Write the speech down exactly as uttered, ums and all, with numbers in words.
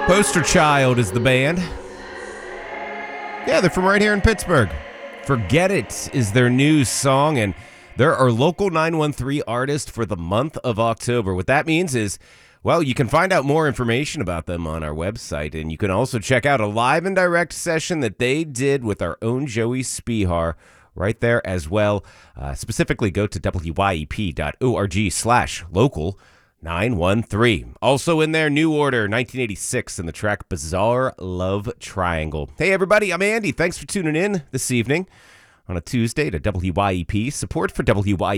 Poster Child is the band. Yeah, they're from right here in Pittsburgh. Forget It is their new song, and they're our local nine one three artist for the month of October. What that means is, well, you can find out more information about them on our website, and you can also check out a live and direct session that they did with our own Joey Spihar right there as well. Uh, specifically, go to W Y E P dot org slash local nine one three. Also in there, New Order, nineteen eighty-six, and the track Bizarre Love Triangle. Hey, everybody, I'm Andy. Thanks for tuning in this evening on a Tuesday to W Y E P. Support for W Y E P